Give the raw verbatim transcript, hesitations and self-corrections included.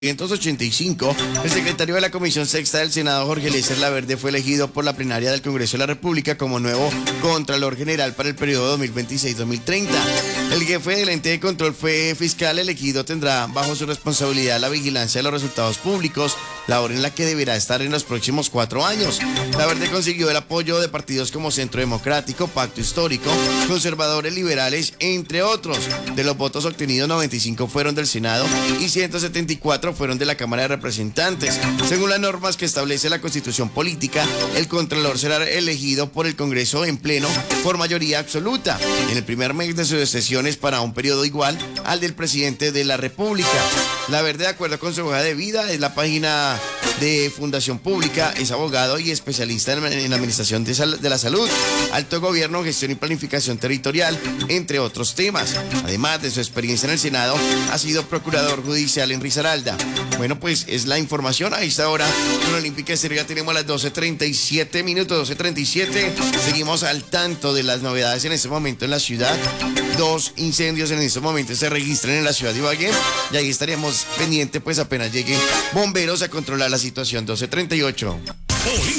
mil novecientos ochenta y cinco, el secretario de la Comisión Sexta del Senado, Jorge Eliezer Laverde, fue elegido por la plenaria del Congreso de la República como nuevo Contralor General para el periodo dos mil veintiséis a dos mil treinta. El jefe del ente de control fue fiscal elegido, tendrá bajo su responsabilidad la vigilancia de los resultados públicos, labor en la que deberá estar en los próximos cuatro años. Laverde consiguió el apoyo de partidos como Centro Democrático, Pacto Histórico, Conservadores Liberales, entre otros. De los votos obtenidos, noventa y cinco fueron del Senado y ciento setenta y cuatro fueron de la Cámara de Representantes. Según las normas que establece la Constitución Política, el Contralor será elegido por el Congreso en pleno por mayoría absoluta en el primer mes de sus sesiones para un periodo igual al del presidente de la República. Laverde, de acuerdo con su hoja de vida, es la página de Fundación Pública, es abogado y especialista en, en administración de, sal, de la salud, alto gobierno, gestión y planificación territorial, entre otros temas. Además de su experiencia en el Senado, ha sido procurador judicial en Risaralda. Bueno, pues es la información a esta hora. En Olímpica Estéreo tenemos las doce treinta y siete minutos, doce treinta y siete. Seguimos al tanto de las novedades en este momento en la ciudad. Dos incendios en estos momentos se registran en la ciudad de Ibagué y ahí estaríamos pendientes pues apenas lleguen bomberos a controlar la situación. doce treinta y ocho.